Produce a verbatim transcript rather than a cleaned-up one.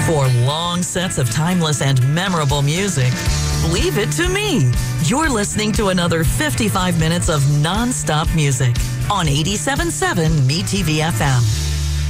For long sets of timeless and memorable music, leave it to me. You're listening to another fifty-five minutes of non-stop music on eighty-seven point seven M E T V F M.